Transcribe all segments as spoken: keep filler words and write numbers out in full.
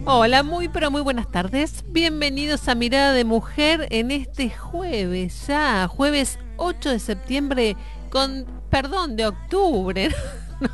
Hola, muy pero muy buenas tardes. Bienvenidos a Mirada de Mujer en este jueves, ya jueves ocho de septiembre, con perdón, de octubre. Nos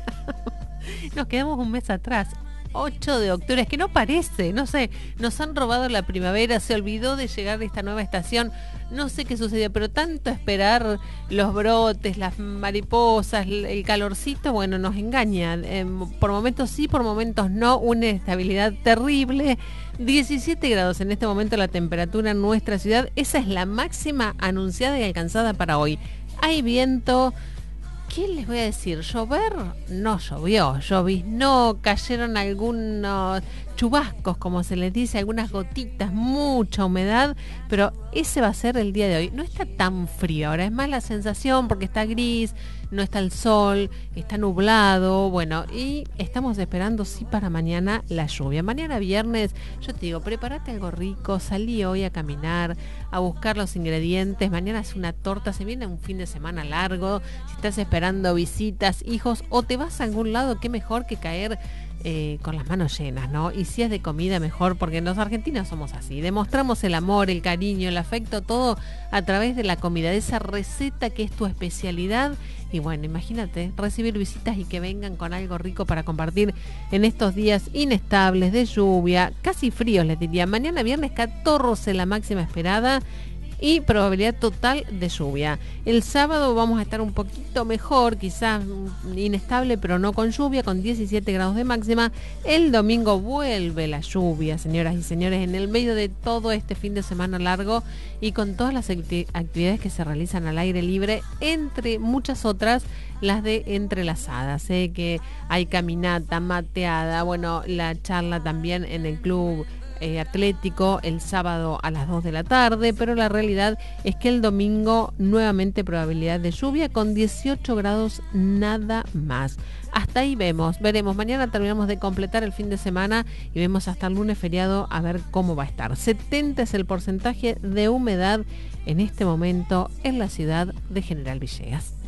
quedamos, nos quedamos un mes atrás. ocho de octubre, es que no parece, no sé, nos han robado la primavera, se olvidó de llegar de esta nueva estación, no sé qué sucedió, pero tanto esperar los brotes, las mariposas, el calorcito, bueno, nos engaña, eh, por momentos sí, por momentos no, una estabilidad terrible. diecisiete grados en este momento la temperatura en nuestra ciudad, esa es la máxima anunciada y alcanzada para hoy. Hay viento. ¿Qué les voy a decir? ¿Llover? No llovió, lloviznó, cayeron algunos chubascos, como se les dice, algunas gotitas, mucha humedad, pero ese va a ser el día de hoy. No está tan frío, ahora es más la sensación porque está gris, no está el sol, está nublado, bueno, y estamos esperando sí para mañana la lluvia. Mañana viernes, yo te digo, prepárate algo rico, salí hoy a caminar, a buscar los ingredientes, mañana es una torta, se viene un fin de semana largo, si estás esperando visitas, hijos, o te vas a algún lado, qué mejor que caer Eh, con las manos llenas, ¿no? Y si es de comida, mejor, porque los argentinos somos así, demostramos el amor, el cariño, el afecto, todo a través de la comida, de esa receta que es tu especialidad. Y bueno, imagínate, recibir visitas y que vengan con algo rico para compartir en estos días inestables, de lluvia, casi fríos, les diría. Mañana viernes catorce la máxima esperada y probabilidad total de lluvia. El sábado vamos a estar un poquito mejor, quizás inestable, pero no con lluvia, con diecisiete grados de máxima. El domingo vuelve la lluvia, señoras y señores, en el medio de todo este fin de semana largo y con todas las acti- actividades que se realizan al aire libre, entre muchas otras, las de entrelazadas, ¿eh? Que hay caminata, mateada, bueno, la charla también en el club Eh, atlético el sábado a las dos de la tarde, pero la realidad es que el domingo nuevamente probabilidad de lluvia con dieciocho grados nada más. Hasta ahí vemos, veremos. Mañana terminamos de completar el fin de semana y vemos hasta el lunes feriado a ver cómo va a estar. setenta es el porcentaje de humedad en este momento en la ciudad de General Villegas.